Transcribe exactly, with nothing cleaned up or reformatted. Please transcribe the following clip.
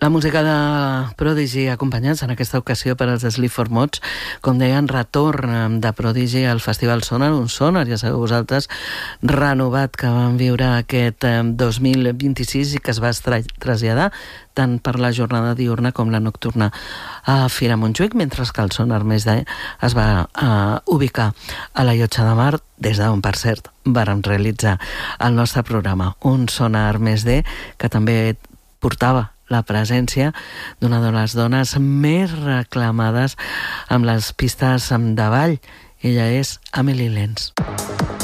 La música de Prodigy, acompanyats en aquesta ocasió per als Sleaford Mods, com deien, retorn de Prodigy al Festival Sonar, un Sonar, ja sabeu vosaltres, renovat, que van viure aquest dos mil vint-i-sis i que es va traslladar tant per la jornada diurna com la nocturna a Fira Montjuïc, mentre que el Sonar Més D es va uh, ubicar a la Llotja de Mar, des d'on, per cert, vàrem realitzar el nostre programa. Un Sonar Més D que també portava la presència d'una de les dones més reclamades amb les pistes de ball. Ella és Amelie Lenz.